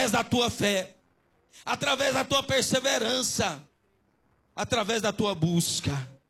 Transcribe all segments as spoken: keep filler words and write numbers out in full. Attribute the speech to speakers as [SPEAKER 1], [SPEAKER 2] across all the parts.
[SPEAKER 1] através da tua fé, através da tua perseverança, através da tua busca.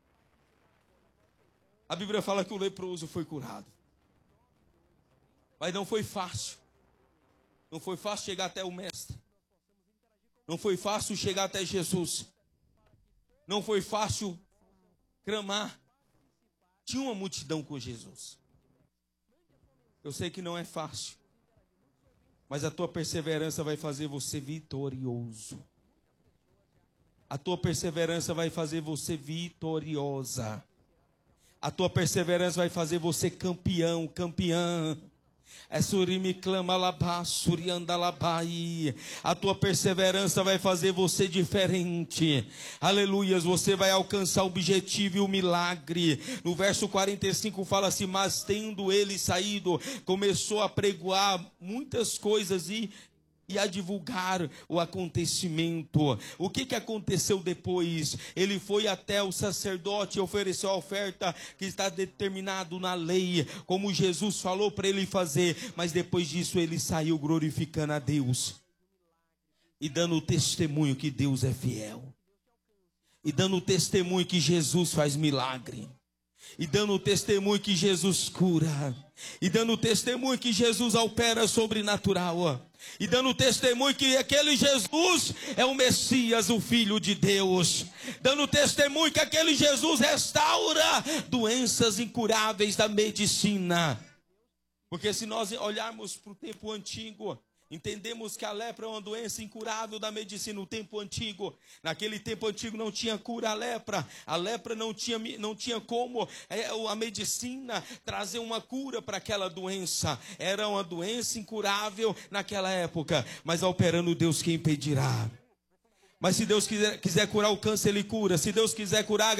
[SPEAKER 1] A Bíblia fala que o leproso foi curado. Mas não foi fácil. Não foi fácil chegar até o mestre. Não foi fácil chegar até Jesus. Não foi fácil clamar. Tinha uma multidão com Jesus. Eu sei que não é fácil. Mas a tua perseverança vai fazer você vitorioso. A tua perseverança vai fazer você vitoriosa. A tua perseverança vai fazer você campeão, campeã. É surimi clama labá, surianda labai. A tua perseverança vai fazer você diferente. Aleluias, você vai alcançar o objetivo e o milagre. No verso quarenta e cinco fala assim: mas tendo ele saído, começou a pregoar muitas coisas e E a divulgar o acontecimento. O que, que aconteceu depois? Ele foi até o sacerdote e ofereceu a oferta que está determinado na lei, como Jesus falou para ele fazer. Mas depois disso ele saiu glorificando a Deus e dando o testemunho que Deus é fiel, e dando o testemunho que Jesus faz milagre, e dando o testemunho que Jesus cura, e dando o testemunho que Jesus opera sobrenatural, e dando o testemunho que aquele Jesus é o Messias, o Filho de Deus, dando o testemunho que aquele Jesus restaura doenças incuráveis da medicina. Porque se nós olharmos para o tempo antigo, entendemos que a lepra é uma doença incurável da medicina. No tempo antigo, naquele tempo antigo não tinha cura à lepra. A lepra não tinha, não tinha como é, a medicina trazer uma cura para aquela doença. Era uma doença incurável naquela época. Mas operando Deus, quem impedirá? Mas se Deus quiser, quiser curar o câncer, Ele cura. Se Deus quiser curar a